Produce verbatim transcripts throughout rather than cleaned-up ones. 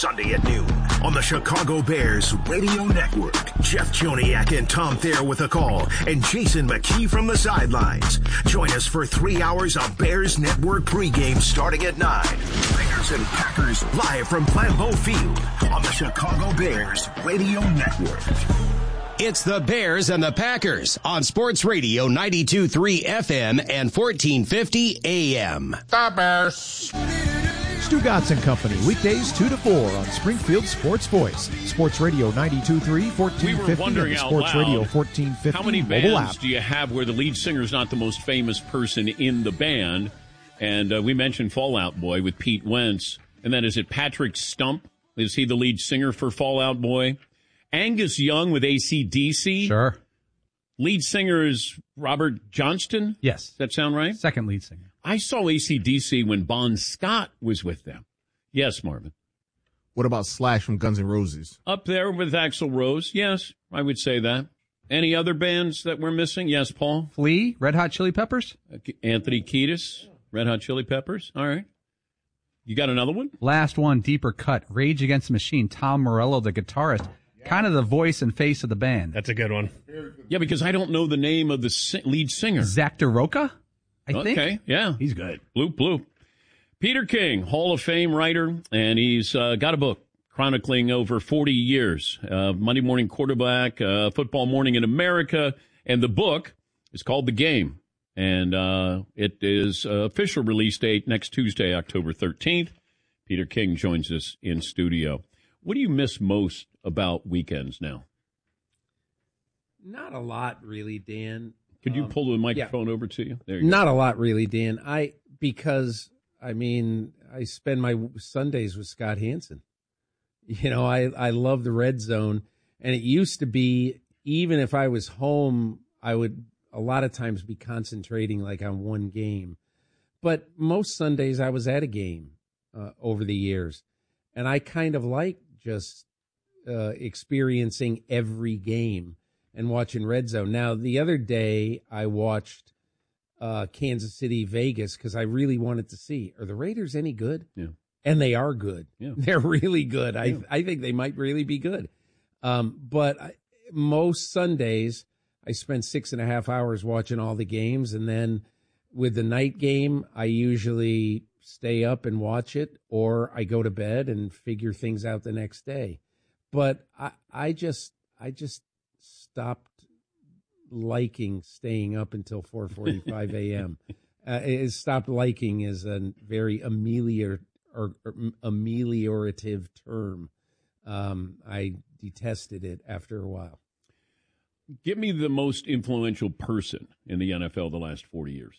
Sunday at noon on the Chicago Bears Radio Network. Jeff Joniak and Tom Thayer with a call and Jason McKee from the sidelines. Join us for three hours of Bears Network pregame starting at nine. Bears and Packers live from Lambeau Field on the Chicago Bears Radio Network. It's the Bears and the Packers on Sports Radio ninety-two point three F M and fourteen fifty A M. The Bears. Stu Gatz and Company, weekdays two to four on Springfield Sports Voice. Sports Radio ninety-two point three, fourteen fifty, we were and out Sports loud, Radio fourteen fifty how many mobile bands app. do you have where the lead singer is not the most famous person in the band? And uh, we mentioned Fall Out Boy with Pete Wentz. And then is it Patrick Stump? Is he the lead singer for Fall Out Boy? Angus Young with A C D C. Sure. Lead singer is Robert Johnston? Yes. Does that sound right? Second lead singer. I saw A C D C when Bon Scott was with them. Yes, Marvin. What about Slash from Guns N' Roses? Up there with Axl Rose. Yes, I would say that. Any other bands that we're missing? Yes, Paul? Flea, Red Hot Chili Peppers. Uh, Anthony Kiedis, Red Hot Chili Peppers. All right. You got another one? Last one, deeper cut. Rage Against the Machine. Tom Morello, the guitarist. Kind of the voice and face of the band. That's a good one. Yeah, because I don't know the name of the si- lead singer. Zach DeRocca, I think. Okay, yeah. He's good. Bloop, bloop. Peter King, Hall of Fame writer, and he's uh, got a book chronicling over forty years. Uh, Monday Morning Quarterback, uh, Football Morning in America, and the book is called The Game. And uh, it is uh, official release date next Tuesday, October thirteenth. Peter King joins us in studio. What do you miss most about weekends now? Not a lot, really, Dan. Could you um, pull the microphone yeah. over to you? There you Not go. a lot, really, Dan. I because I mean I spend my Sundays with Scott Hansen. You know, I I love the Red Zone, and it used to be even if I was home, I would a lot of times be concentrating like on one game. But most Sundays I was at a game uh, over the years, and I kind of like just uh, experiencing every game and watching Red Zone. Now, the other day I watched uh, Kansas City, Vegas, because I really wanted to see, are the Raiders any good? Yeah. And they are good. Yeah. They're really good. I Yeah. I think they might really be good. Um, but I, most Sundays, I spend six and a half hours watching all the games. And then with the night game, I usually stay up and watch it, or I go to bed and figure things out the next day. But I, I just I just stopped liking staying up until four forty-five a.m. uh, it stopped liking is a very amelior or, or ameliorative term. Um, I detested it after a while. Give me the most influential person in the N F L the last forty years.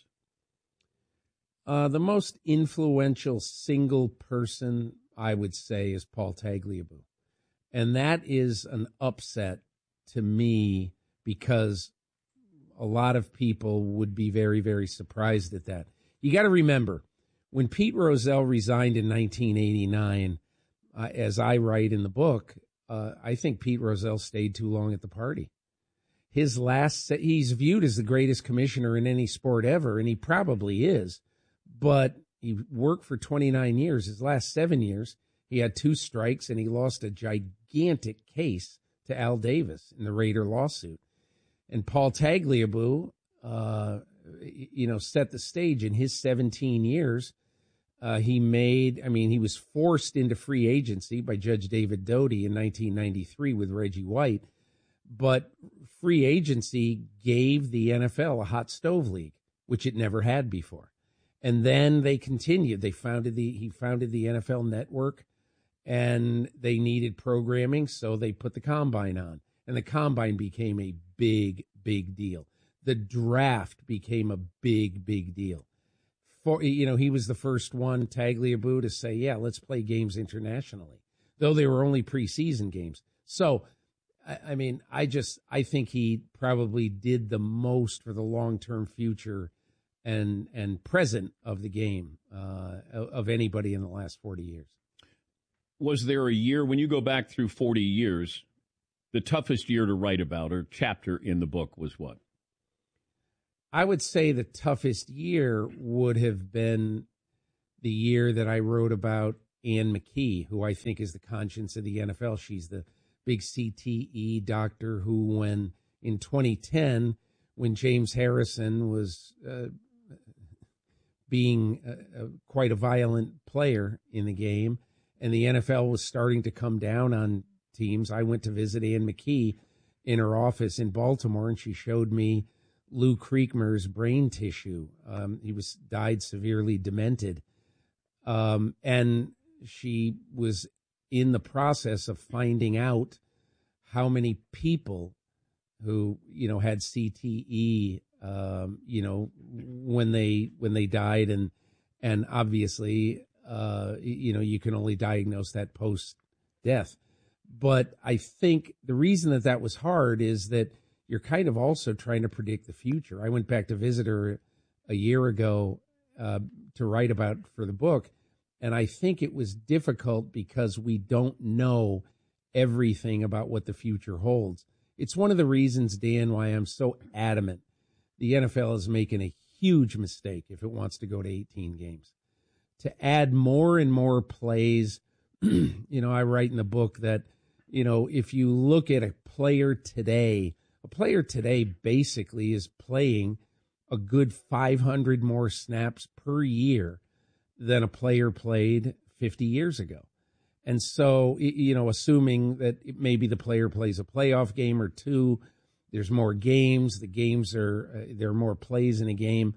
Uh, the most influential single person, I would say, is Paul Tagliabue. And that is an upset to me because a lot of people would be very, very surprised at that. You got to remember, when Pete Rozelle resigned in nineteen eighty-nine, uh, as I write in the book, uh, I think Pete Rozelle stayed too long at the party. His last, he's viewed as the greatest commissioner in any sport ever, and he probably is. But he worked for twenty-nine years. His last seven years, he had two strikes, and he lost a gigantic case to Al Davis in the Raider lawsuit. And Paul Tagliabue, uh, you know, set the stage in his seventeen years. Uh, he made, I mean, he was forced into free agency by Judge David Doty in nineteen ninety-three with Reggie White. But free agency gave the N F L a hot stove league, which it never had before. And then they continued. They founded the he founded the N F L Network, and they needed programming, so they put the Combine on. And the Combine became a big, big deal. The draft became a big, big deal. For you know, he was the first one, Tagliabue, to say, yeah, let's play games internationally, though they were only preseason games. So, I, I mean, I just I think he probably did the most for the long-term future and and present of the game uh, of anybody in the last forty years. Was there a year, when you go back through forty years, the toughest year to write about or chapter in the book was what? I would say the toughest year would have been the year that I wrote about Ann McKee, who I think is the conscience of the N F L. She's the big C T E doctor who, when in twenty ten, when James Harrison was uh, being a, a, quite a violent player in the game, and the N F L was starting to come down on teams, I went to visit Ann McKee in her office in Baltimore, and she showed me Lou Creekmer's brain tissue. Um, he was died severely demented. Um, and she was in the process of finding out how many people who, you know, had C T E, um, you know, when they when they died. And and obviously, uh, you know, you can only diagnose that post-death. But I think the reason that that was hard is that you're kind of also trying to predict the future. I went back to visit her a year ago uh, to write about for the book, and I think it was difficult because we don't know everything about what the future holds. It's one of the reasons, Dan, why I'm so adamant the N F L is making a huge mistake if it wants to go to eighteen games. To add more and more plays, you know, I write in the book that, you know, if you look at a player today, a player today basically is playing a good five hundred more snaps per year than a player played fifty years ago. And so, you know, assuming that maybe the player plays a playoff game or two, there's more games, the games are, uh, there are more plays in a game.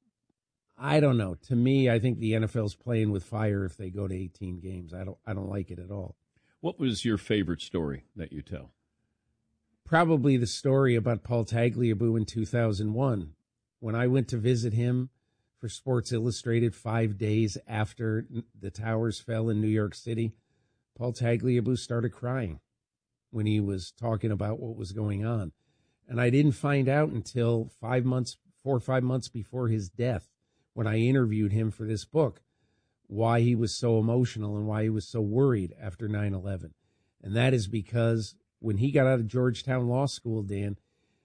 I don't know. To me, I think the N F L's playing with fire if they go to eighteen games. I don't, I don't like it at all. What was your favorite story that you tell? Probably the story about Paul Tagliabue in two thousand one. When I went to visit him for Sports Illustrated five days after the towers fell in New York City, Paul Tagliabue started crying when he was talking about what was going on. And I didn't find out until five months, four or five months before his death, when I interviewed him for this book, why he was so emotional and why he was so worried after nine eleven. And that is because when he got out of Georgetown Law School, Dan,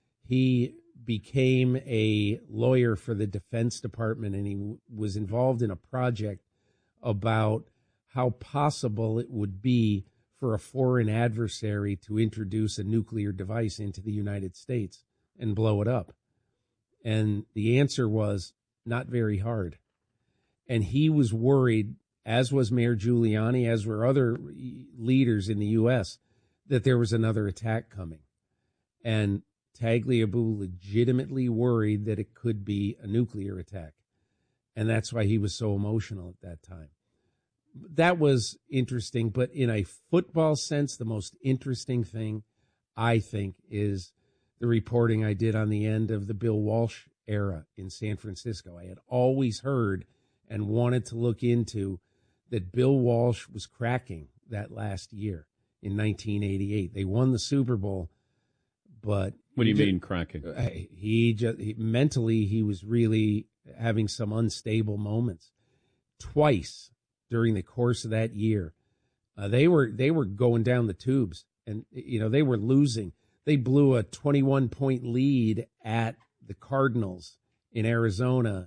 he became a lawyer for the Defense Department, and he w- was involved in a project about how possible it would be for a foreign adversary to introduce a nuclear device into the United States and blow it up. And the answer was not very hard. And he was worried, as was Mayor Giuliani, as were other leaders in the U S, that there was another attack coming. And Tagliabue legitimately worried that it could be a nuclear attack. And that's why he was so emotional at that time. That was interesting, but in a football sense, the most interesting thing, I think, is the reporting I did on the end of the Bill Walsh era in San Francisco. I had always heard and wanted to look into that Bill Walsh was cracking that last year in nineteen eighty-eight. They won the Super Bowl, but... What do you just, mean cracking? He just he, mentally, he was really having some unstable moments. Twice during the course of that year, uh, they were they were going down the tubes, and you know they were losing. They blew a twenty-one point lead at the Cardinals in Arizona,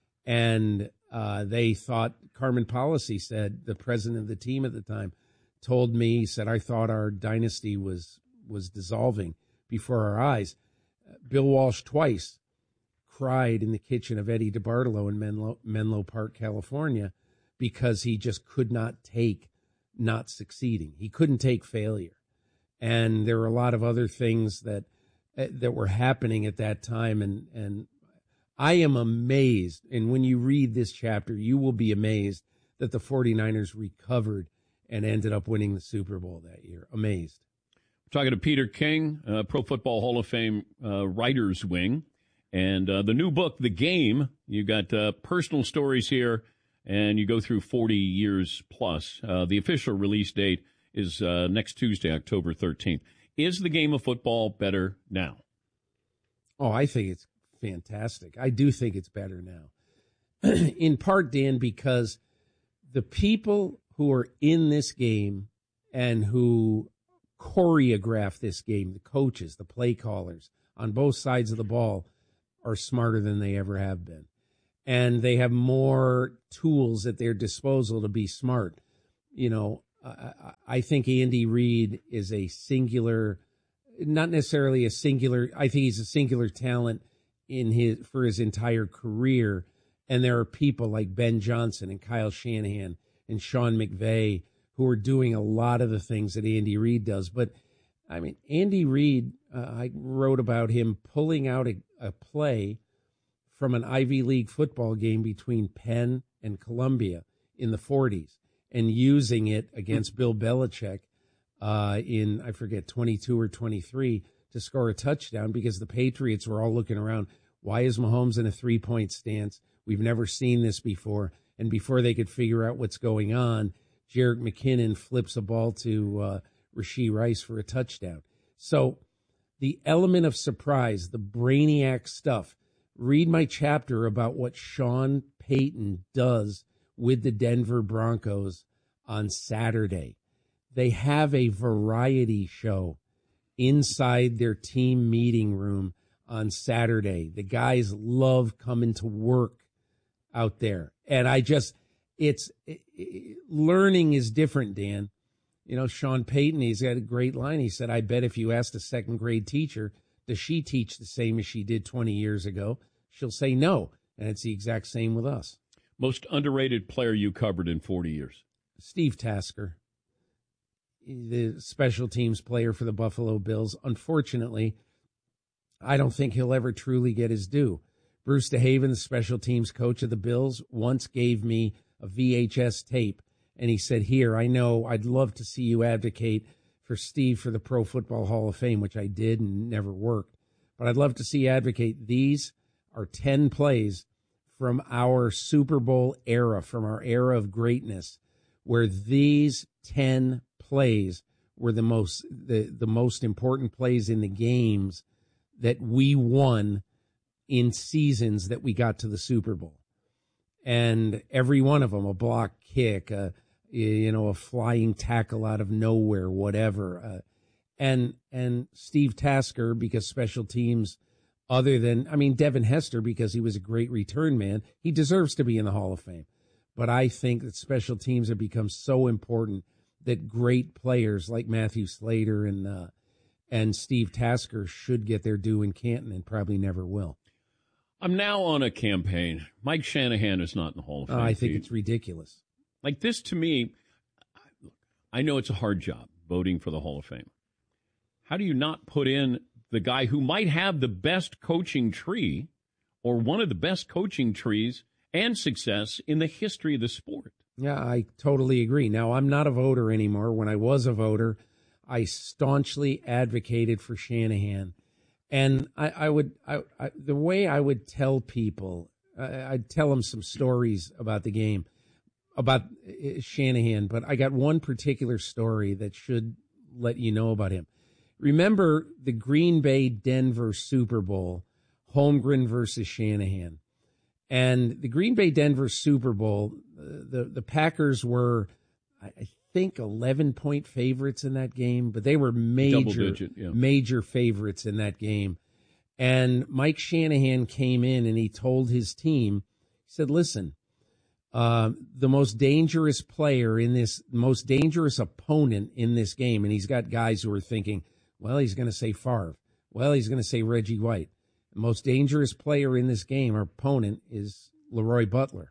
and uh, they thought, Carmen Policy said, the president of the team at the time, told me, he said, I thought our dynasty was was dissolving before our eyes. Uh, Bill Walsh twice cried in the kitchen of Eddie DeBartolo in Menlo, Menlo Park, California, because he just could not take not succeeding. He couldn't take failure. And there were a lot of other things that uh, that were happening at that time. And, and I am amazed, and when you read this chapter, you will be amazed that the 49ers recovered and ended up winning the Super Bowl that year. Amazed. We're talking to Peter King, uh, Pro Football Hall of Fame uh, Writers Wing. And uh, the new book, The Game, you got uh, personal stories here, and you go through forty years plus. Uh, the official release date is uh, next Tuesday, October thirteenth. Is the game of football better now? Oh, I think it's fantastic. I do think it's better now. In part, Dan, because the people who are in this game and who choreograph this game, the coaches, the play callers on both sides of the ball, are smarter than they ever have been. And they have more tools at their disposal to be smart. you know, I, I think Andy Reid is a singular, not necessarily a singular, I think he's a singular talent in his for his entire career. And there are people like Ben Johnson and Kyle Shanahan and Sean McVay who are doing a lot of the things that Andy Reid does. But, I mean, Andy Reid, uh, I wrote about him pulling out a, a play from an Ivy League football game between Penn and Columbia in the forties and using it against Bill Belichick uh, in, I forget, twenty-two or twenty-three to score a touchdown because the Patriots were all looking around. Why is Mahomes in a three-point stance? We've never seen this before. And before they could figure out what's going on, Jerick McKinnon flips a ball to uh, Rashee Rice for a touchdown. So the element of surprise, the brainiac stuff, read my chapter about what Sean Payton does with the Denver Broncos on Saturday. They have a variety show inside their team meeting room on Saturday. The guys love coming to work out there. And I just, it's, it, it, learning is different, Dan. You know, Sean Payton, he's got a great line. He said, I bet if you asked a second grade teacher, does she teach the same as she did twenty years ago? She'll say no. And it's the exact same with us. Most underrated player you covered in forty years? Steve Tasker, the special teams player for the Buffalo Bills. Unfortunately, I don't think he'll ever truly get his due. Bruce DeHaven, the special teams coach of the Bills, once gave me a V H S tape, and he said, here, I know I'd love to see you advocate for Steve for the Pro Football Hall of Fame, which I did and never worked. But I'd love to see you advocate. These are ten plays from our Super Bowl era, from our era of greatness, where these ten plays were the most the, the most important plays in the games that we won in seasons that we got to the Super Bowl. And every one of them, a block kick, a, you know, a flying tackle out of nowhere, whatever. Uh, and and Steve Tasker, because special teams, other than, I mean, Devin Hester, because he was a great return man, he deserves to be in the Hall of Fame. But I think that special teams have become so important that great players like Matthew Slater and uh, and Steve Tasker should get their due in Canton and probably never will. I'm now on a campaign. Mike Shanahan is not in the Hall of Fame. Uh, I think it's ridiculous. Like this, to me, I know it's a hard job voting for the Hall of Fame. How do you not put in the guy who might have the best coaching tree or one of the best coaching trees and success in the history of the sport? Yeah, I totally agree. Now, I'm not a voter anymore. When I was a voter, I staunchly advocated for Shanahan. And I, I would, I, I, the way I would tell people, I, I'd tell them some stories about the game, about Shanahan, but I got one particular story that should let you know about him. Remember the Green Bay Denver Super Bowl, Holmgren versus Shanahan. And the Green Bay Denver Super Bowl, the, the Packers were, I think, eleven-point favorites in that game, but they were major, digit, yeah. major favorites in that game. And Mike Shanahan came in and he told his team, he said, listen, uh, the most dangerous player in this, most dangerous opponent in this game, and he's got guys who are thinking, well, he's going to say Favre. Well, he's going to say Reggie White. The most dangerous player in this game, our opponent, is Leroy Butler.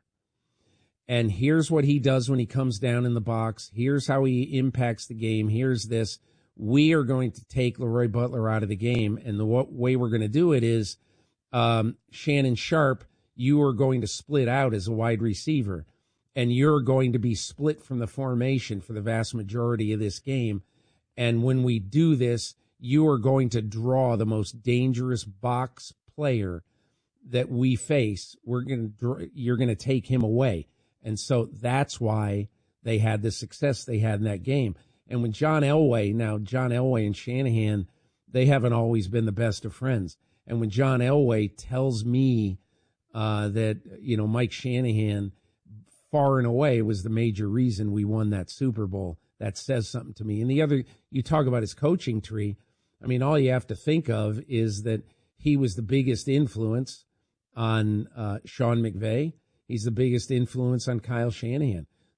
And here's what he does when he comes down in the box. Here's how he impacts the game. Here's this. We are going to take Leroy Butler out of the game. And the way we're going to do it is um, Shannon Sharp, you are going to split out as a wide receiver. And you're going to be split from the formation for the vast majority of this game. And when we do this, you are going to draw the most dangerous box player that we face. We're going to, you're going to take him away. And so that's why they had the success they had in that game. And when John Elway, now John Elway and Shanahan, they haven't always been the best of friends. And when John Elway tells me uh, that, you know, Mike Shanahan far and away was the major reason we won that Super Bowl, that says something to me. And the other, you talk about his coaching tree. I mean, all you have to think of is that he was the biggest influence on uh, Sean McVay. He's the biggest influence on Kyle Shanahan.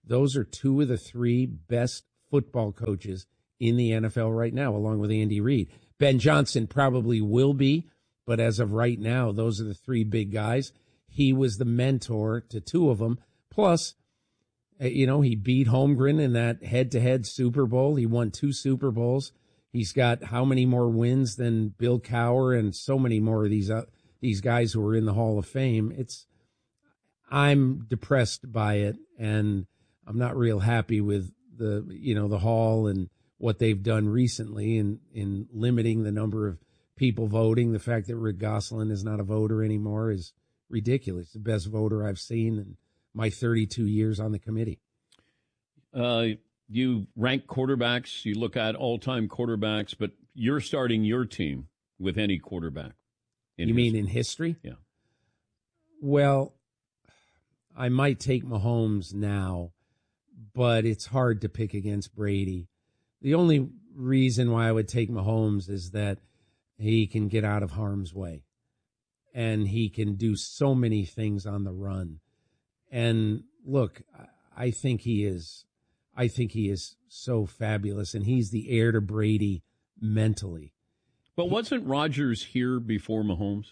Those are two of the three best football coaches in the N F L right now, along with Andy Reid. Ben Johnson probably will be, but as of right now, those are the three big guys. He was the mentor to two of them. Plus, you know, he beat Holmgren in that head-to-head Super Bowl. He won two Super Bowls. He's got how many more wins than Bill Cowher and so many more of these uh, these guys who are in the Hall of Fame. It's I'm depressed by it, and I'm not real happy with the you know the Hall and what they've done recently in in limiting the number of people voting. The fact that Rick Gosselin is not a voter anymore is ridiculous. The best voter I've seen in my thirty-two years on the committee. Uh, you rank quarterbacks, you look at all-time quarterbacks, but you're starting your team with any quarterback. You mean in history? Yeah. Well, I might take Mahomes now, but it's hard to pick against Brady. The only reason why I would take Mahomes is that he can get out of harm's way, and he can do so many things on the run. And look, I think he is, I think he is so fabulous, and he's the heir to Brady mentally. But wasn't Rodgers here before Mahomes?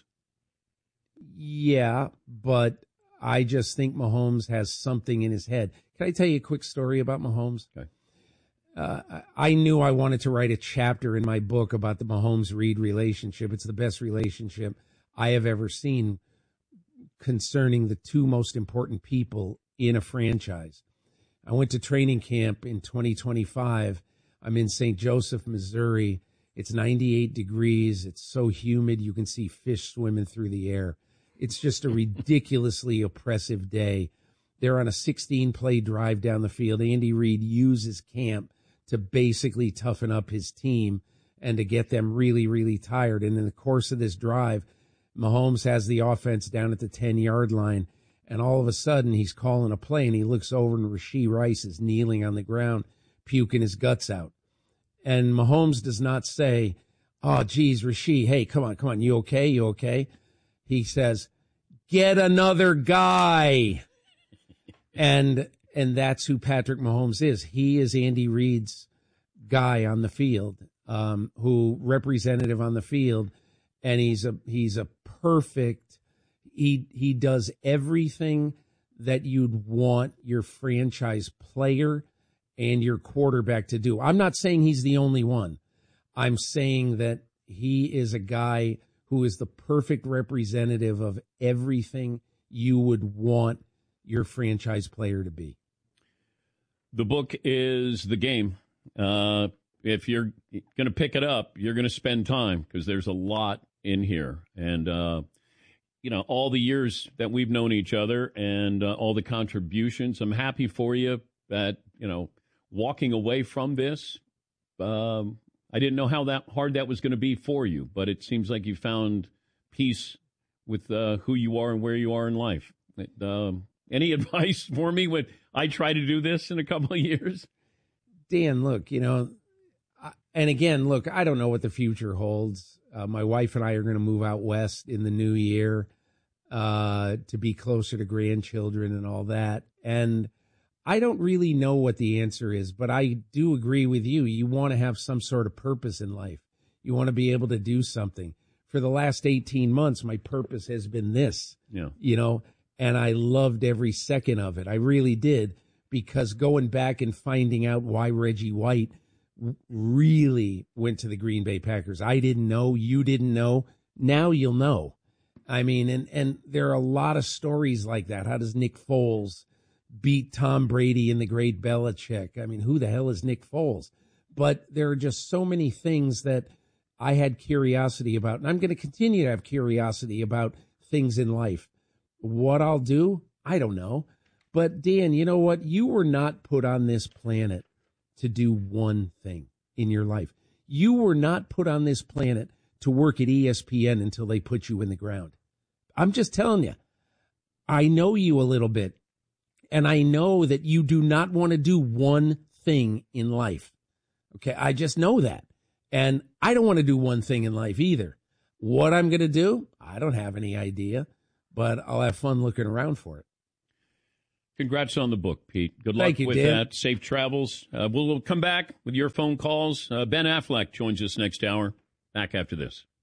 Yeah, but I just think Mahomes has something in his head. Can I tell you a quick story about Mahomes? Okay. Uh, I knew I wanted to write a chapter in my book about the Mahomes-Reed relationship. It's the best relationship I have ever seen concerning the two most important people in a franchise. I went to training camp in twenty twenty-five. I'm in Saint Joseph, Missouri. It's ninety-eight degrees. It's so humid you can see fish swimming through the air. It's just a ridiculously oppressive day. They're on a sixteen-play drive down the field. Andy Reid uses camp to basically toughen up his team and to get them really, really tired. And in the course of this drive, Mahomes has the offense down at the ten-yard line, and all of a sudden he's calling a play, and he looks over, and Rashee Rice is kneeling on the ground, puking his guts out. And Mahomes does not say, oh, geez, Rashee, hey, come on, come on, you okay, you okay? He says, get another guy. and and that's who Patrick Mahomes is. He is Andy Reid's guy on the field, um, who representative on the field, and he's a he's a perfect. He he does everything that you'd want your franchise player and your quarterback to do. I'm not saying he's the only one. I'm saying that he is a guy who is the perfect representative of everything you would want your franchise player to be. The book is The Game. Uh, if you're going to pick it up, you're going to spend time because there's a lot in here. And, uh, you know, all the years that we've known each other and uh, all the contributions, I'm happy for you that, you know, walking away from this, um, I didn't know how that hard that was going to be for you, but it seems like you found peace with uh, who you are and where you are in life. Um, any advice for me when I try to do this in a couple of years? Dan, look, you know, and again, look, I don't know what the future holds. Uh, my wife and I are going to move out west in the new year uh, to be closer to grandchildren and all that. And I don't really know what the answer is, but I do agree with you. You want to have some sort of purpose in life. You want to be able to do something. For the last eighteen months, my purpose has been this, yeah. you know, and I loved every second of it. I really did, because going back and finding out why Reggie White really went to the Green Bay Packers, I didn't know, you didn't know. Now you'll know. I mean, and, and there are a lot of stories like that. How does Nick Foles beat Tom Brady and the great Belichick? I mean, who the hell is Nick Foles? But there are just so many things that I had curiosity about, and I'm going to continue to have curiosity about things in life. What I'll do, I don't know. But Dan, you know what? You were not put on this planet to do one thing in your life. You were not put on this planet to work at E S P N until they put you in the ground. I'm just telling you, I know you a little bit. And I know that you do not want to do one thing in life. Okay, I just know that. And I don't want to do one thing in life either. What I'm going to do, I don't have any idea, but I'll have fun looking around for it. Congrats on the book, Pete. Good luck Thank you, with Dan. that. Safe travels. Uh, we'll come back with your phone calls. Uh, Ben Affleck joins us next hour. Back after this.